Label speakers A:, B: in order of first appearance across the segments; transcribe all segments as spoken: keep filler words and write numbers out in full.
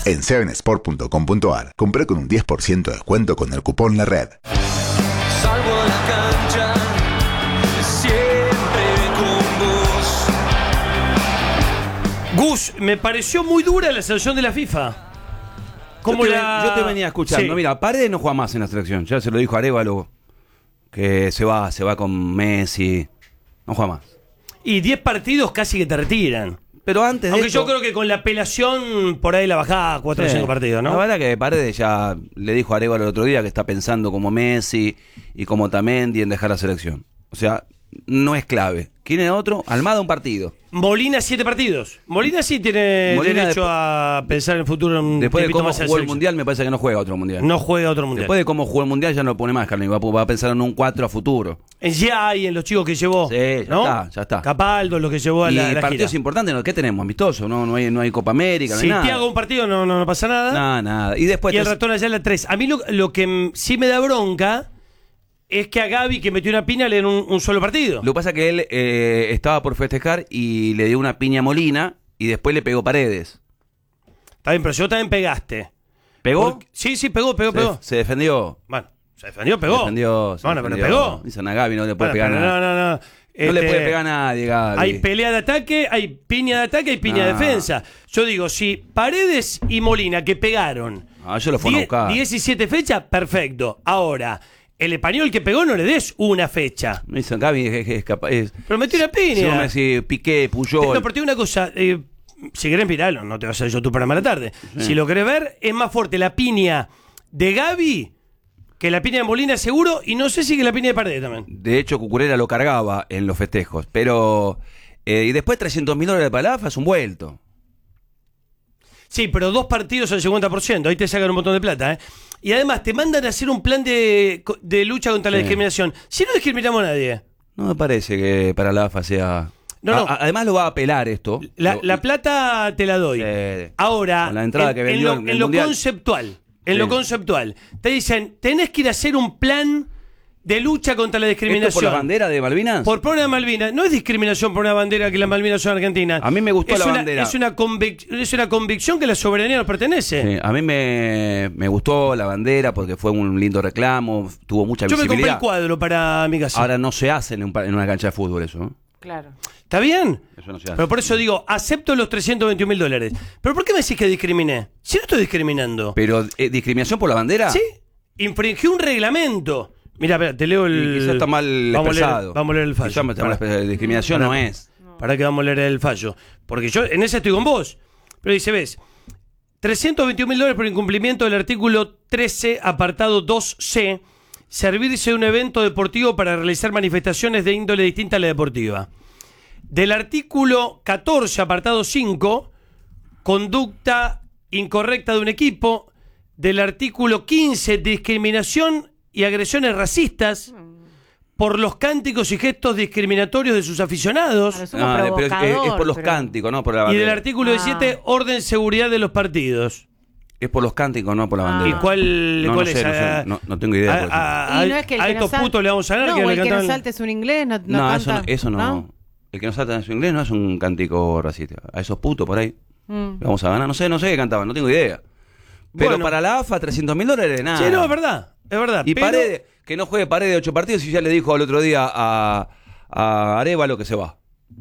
A: En seven sport punto com punto a r, compré con un diez por ciento de descuento con el cupón La Red.
B: Salgo a la cancha, siempre con vos.
C: Gus, me pareció muy dura la sanción de la FIFA.
D: Yo te,
C: la...
D: yo te venía escuchando.
C: Sí.
D: Mira, Paredes no juega más en la selección. Ya se lo dijo Arévalo, que se va, se va con Messi. No juega más.
C: Y diez partidos casi que te retiran.
D: Pero antes de
C: Aunque
D: esto,
C: yo creo que con la apelación por ahí la bajaba a cuatro o
D: sí,
C: cinco partidos, ¿no?
D: La verdad que Paredes ya le dijo a Arévalo el otro día que está pensando como Messi y como Tamendi en dejar la selección. O sea, no es clave. ¿Quién es otro? Almada un partido.
C: Molina siete partidos. Molina sí tiene
D: Molina
C: derecho
D: después,
C: a pensar en el futuro un
D: después de
C: tiempito
D: cómo
C: más en la
D: jugó el
C: selección.
D: Mundial, me parece que no juega otro Mundial.
C: No juega otro Mundial.
D: Después de cómo jugó el Mundial ya no lo pone más, Carlos. Va, va a pensar en un cuatro a futuro.
C: Ya hay en los chicos que llevó.
D: Sí, ya
C: ¿no?
D: está, ya está.
C: Capaldo, los que llevó a
D: Y
C: la, a la
D: partidos
C: gira.
D: importantes, ¿no? ¿Qué tenemos? Amistoso, no, no, hay, no hay Copa América, no
C: Si
D: hay nada.
C: te hago un partido no, no, no pasa nada.
D: Nada, nada. Y después
C: Y el
D: te-
C: ratón allá en la tres. A mí lo, lo que mm, sí me da bronca es que a Gaby, que metió una piña, le den un, un solo partido.
D: Lo que pasa es que él eh, estaba por festejar y le dio una piña a Molina y después le pegó Paredes.
C: Está bien, pero si vos también pegaste.
D: ¿Pegó?
C: Porque- sí, sí, pegó, pegó,
D: se,
C: pegó.
D: se defendió.
C: Bueno, se defendió, pegó.
D: Se defendió. se
C: bueno,
D: defendió.
C: pero pegó.
D: Dicen a Gaby no le puede
C: Bueno,
D: pegar
C: pero
D: nada.
C: no, no, no.
D: No
C: Este,
D: le puede pegar a nadie, Gaby.
C: Hay pelea de ataque, hay piña de ataque, hay piña de
D: No.
C: defensa. Yo digo, si Paredes y Molina que pegaron
D: Ah, yo lo fueron a
C: die-
D: buscar.
C: diecisiete fechas, perfecto. Ahora, el español que pegó no le des una fecha.
D: Me dicen, Gaby es, es capaz. Es,
C: Pero metió una piña.
D: si vos me decís Piqué, Puyol.
C: No, pero te digo una cosa. eh, si querés mirarlo, no te vas a hacer yo tu programa a la tarde.
D: Sí.
C: Si lo querés ver, es más fuerte la piña de Gaby que la piña de Molina, seguro. Y no sé si que la piña de Paredes también.
D: De hecho, Cucurella lo cargaba en los festejos. Pero. Eh, y después trescientos mil dólares para la A F A es un vuelto.
C: Sí, pero dos partidos al cincuenta por ciento. Ahí te sacan un montón de plata, ¿eh? Y además te mandan a hacer un plan de, de lucha contra la
D: Sí.
C: discriminación. Si no discriminamos a nadie.
D: No me parece que para la A F A sea.
C: No, no.
D: A- a- además lo va a apelar esto.
C: La,
D: Lo-
C: la plata te la doy.
D: Sí.
C: Ahora,
D: Con la entrada
C: en,
D: que
C: en
D: vendió
C: lo,
D: en
C: en
D: el
C: lo
D: Mundial.
C: conceptual, en
D: Sí.
C: lo conceptual, te dicen, tenés que ir a hacer un plan de lucha contra la
D: ¿Esto
C: discriminación.
D: por la bandera de Malvinas?
C: Por poner una Malvinas. No es discriminación por una bandera que las Malvinas son argentinas.
D: A mí me gustó
C: es
D: la
C: una,
D: bandera.
C: Es una, convic- es una convicción que la soberanía nos pertenece.
D: Sí, a mí me, me gustó la bandera porque fue un lindo reclamo, tuvo mucha
C: Yo me compré
D: visibilidad.
C: el cuadro para mi casa.
D: Ahora no se hace en, un pa- en una cancha de fútbol eso, ¿no?
E: Claro.
C: ¿Está bien?
D: Eso no se hace.
C: Pero por eso digo, acepto los trescientos veintiún mil dólares. ¿Pero por qué me decís que discriminé? Si no estoy discriminando.
D: Pero, eh, ¿discriminación por la bandera?
C: Sí, infringió un reglamento. Mira, espera, te leo el...
D: Y quizás está mal
C: vamos a leer,
D: expresado.
C: vamos a leer el fallo.
D: Quizás está mal
C: Pará.
D: expresado. Discriminación
C: Pará.
D: no es.
C: Para que vamos a leer el fallo. Porque yo en ese estoy con vos. Pero dice, ves, trescientos veintiún mil dólares por incumplimiento del artículo trece, apartado dos ce, servirse de un evento deportivo para realizar manifestaciones de índole distinta a la deportiva. Del artículo catorce, apartado cinco, conducta incorrecta de un equipo. Del artículo quince, discriminación y agresiones racistas por los cánticos y gestos discriminatorios de sus aficionados.
E: A lo sumo
D: Ah, pero es,
E: provocador,
D: es por los
E: pero-
D: cánticos, no por la
C: Y
D: bandera.
C: del artículo
E: Ah.
C: diecisiete, orden seguridad de los partidos.
D: Es por los cánticos, no por la
E: Ah.
D: bandera.
C: ¿Y cuál,
D: no,
C: cuál
D: no
C: es?
D: sé, no, sé,
C: A-
D: no, no tengo idea.
C: a,
D: por eso.
C: a- a-
E: Y no es que el
C: a
E: que no
C: estos
E: sal-
C: putos le vamos a ganar.
E: No,
C: que
E: o
C: le
E: el que no
C: cantaban-
E: saltes un inglés, no, no,
D: no, eso, no,
E: canta,
D: eso no. El que no salta en su inglés no es un cántico racista. A esos putos por ahí.
E: Mm.
D: Le vamos a ganar. No sé, no sé qué cantaban, no tengo idea. Pero
C: Bueno.
D: para la A F A, trescientos mil dólares, nada.
C: Sí, no, es verdad. Es verdad.
D: Y
C: pero-
D: Paredes, que no juegue Paredes de ocho partidos y ya le dijo el otro día a, a Arévalo que se va.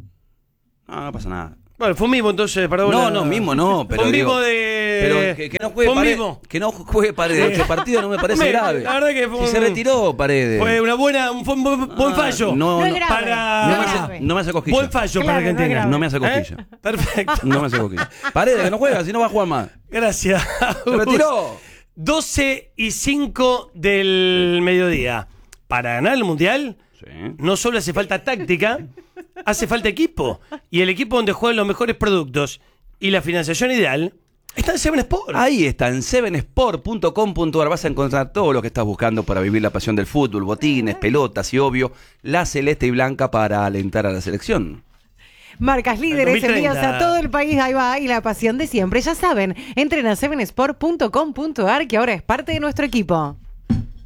D: No, no pasa nada.
C: Bueno, fue un mismo entonces para vos.
D: No,
C: la-
D: no, mismo no, pero
C: Fue un
D: digo-
C: mismo de.
D: Pero que, que no juegue
C: Fue un
D: Paredes,
C: mismo.
D: que no juegue Paredes de ocho partidos no me parece
C: Me-
D: grave.
C: la verdad que fue
D: Si
C: un-
D: se retiró Paredes.
C: Fue una buena, un, fue un buen, buen
D: Ah,
C: fallo.
D: no,
E: No es
D: no,
E: grave.
C: Para.
D: no me
E: es
D: hace,
E: grave.
D: no me hace cosquilla.
C: Buen fallo
E: Claro,
C: para
E: no es
C: Argentina.
E: grave.
D: No me hace
C: ¿Eh?
D: cosquilla.
C: Perfecto.
D: No me hace cosquilla. Paredes que no juega, si no va a jugar más.
C: Gracias.
D: Se retiró.
C: doce y cinco del mediodía. Para ganar el mundial,
D: Sí.
C: no solo hace falta táctica, hace falta equipo. Y el equipo donde juegan los mejores productos y la financiación ideal está en Seven Sport.
D: Ahí está, en seven sport punto com punto a r vas a encontrar todo lo que estás buscando para vivir la pasión del fútbol, botines, pelotas y obvio, la celeste y blanca para alentar a la selección.
E: Marcas líderes,
C: dos mil treinta.
E: envíos a todo el país, ahí va, y la pasión de siempre. Ya saben, entren a seven sport punto com punto a r que ahora es parte de nuestro equipo.